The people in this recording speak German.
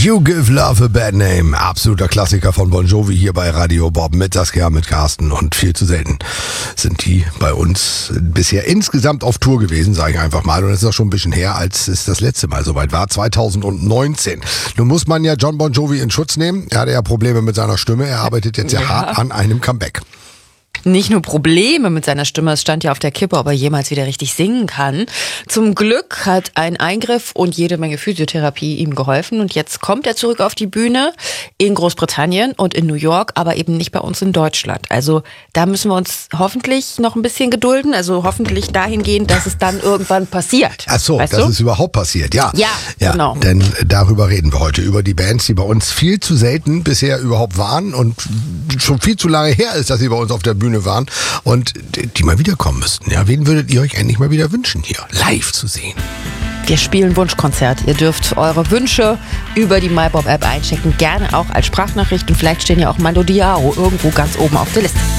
You Give Love a Bad Name. Absoluter Klassiker von Bon Jovi hier bei Radio Bob mit Saskia, mit Carsten, und viel zu selten sind die bei uns bisher insgesamt auf Tour gewesen, sage ich einfach mal. Und das ist auch schon ein bisschen her, als es das letzte Mal soweit war, 2019. Nun muss man ja John Bon Jovi in Schutz nehmen. Er hatte ja Probleme mit seiner Stimme. Er arbeitet jetzt sehr hart an einem Comeback. Nicht nur Probleme mit seiner Stimme, es stand ja auf der Kippe, ob er jemals wieder richtig singen kann. Zum Glück hat ein Eingriff und jede Menge Physiotherapie ihm geholfen. Und jetzt kommt er zurück auf die Bühne in Großbritannien und in New York, aber eben nicht bei uns in Deutschland. Also da müssen wir uns hoffentlich noch ein bisschen gedulden, also hoffentlich dahingehend, dass es dann irgendwann passiert. Ach so, weißt dass du? es überhaupt passiert, ja. Ja, genau. Denn darüber reden wir heute, über die Bands, die bei uns viel zu selten bisher überhaupt waren und schon viel zu lange her ist, dass sie bei uns auf der Bühne waren und die mal wiederkommen müssten. Ja, wen würdet ihr euch endlich mal wieder wünschen, hier live zu sehen? Wir spielen Wunschkonzert. Ihr dürft eure Wünsche über die MyBob-App einchecken, gerne auch als Sprachnachricht, und vielleicht stehen ja auch Mando Diao irgendwo ganz oben auf der Liste.